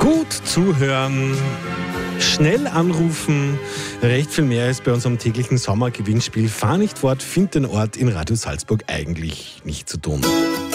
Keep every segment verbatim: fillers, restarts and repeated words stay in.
Gut zuhören, schnell anrufen, recht viel mehr ist bei unserem täglichen Sommergewinnspiel Fahr nicht fort, find den Ort in Radio Salzburg eigentlich nicht zu tun.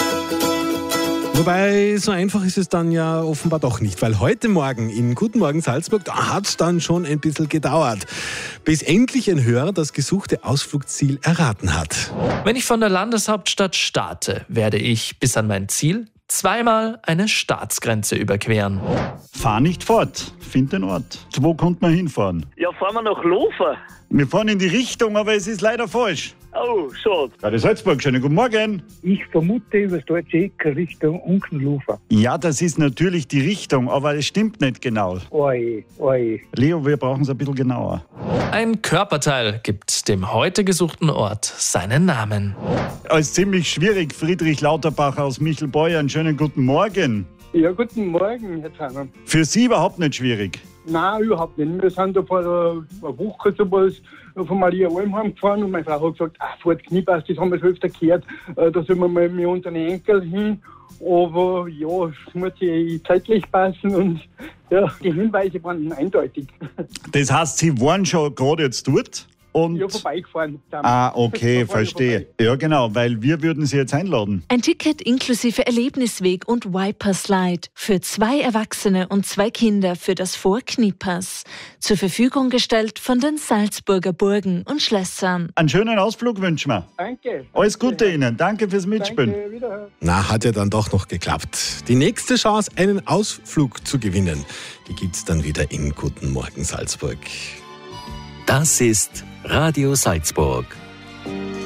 Wobei, so einfach ist es dann ja offenbar doch nicht, weil heute Morgen in Guten Morgen Salzburg, da hat es dann schon ein bisschen gedauert, bis endlich ein Hörer das gesuchte Ausflugsziel erraten hat. Wenn ich von der Landeshauptstadt starte, werde ich bis an mein Ziel zweimal eine Staatsgrenze überqueren. Fahr nicht fort, find den Ort. Wo kommt man hinfahren? Ja, fahren wir nach Lofer. Wir fahren in die Richtung, aber es ist leider falsch. Oh, schade. Radio Salzburg, schönen guten Morgen. Ich vermute über das deutsche Eck Richtung Unkenlofer. Ja, das ist natürlich die Richtung, aber es stimmt nicht genau. Oi, oi. Leo, wir brauchen es ein bisschen genauer. Ein Körperteil gibt dem heute gesuchten Ort seinen Namen. Als ziemlich schwierig, Friedrich Lauterbach aus Michelbeu, einen schönen guten Morgen. Ja, guten Morgen, Herr Zahner. Für Sie überhaupt nicht schwierig. Nein, überhaupt nicht. Wir sind da vor einer Woche sowas von Maria Alm heimgefahren und meine Frau hat gesagt, ah, vor die Kniepass, das haben wir schon öfter gehört, da sollen wir mal mit unseren Enkel hin. Aber ja, es muss ja zeitlich passen und ja, die Hinweise waren eindeutig. Das heißt, Sie waren schon gerade jetzt dort? Und Ja, vorbeigefahren. ah, okay, Da fahren wir verstehe. vorbei. Ja, genau, weil wir würden Sie jetzt einladen. Ein Ticket inklusive Erlebnisweg und Viper-Slide für zwei Erwachsene und zwei Kinder für das Vorkniepass. Zur Verfügung gestellt von den Salzburger Burgen und Schlössern. Einen schönen Ausflug wünschen wir. Danke. Alles Gute Ihnen. Danke fürs Mitspielen. Danke, wiederhören. Na, hat ja dann doch noch geklappt. Die nächste Chance, einen Ausflug zu gewinnen, die gibt's dann wieder in Guten Morgen Salzburg. Das ist Radio Salzburg.